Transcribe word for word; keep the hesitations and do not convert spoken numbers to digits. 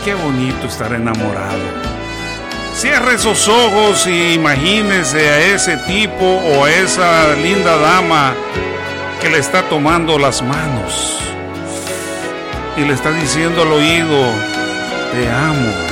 Qué bonito estar enamorado. Cierre esos ojos y imagínese a ese tipo o a esa linda dama que le está tomando las manos y le está diciendo al oído: te amo.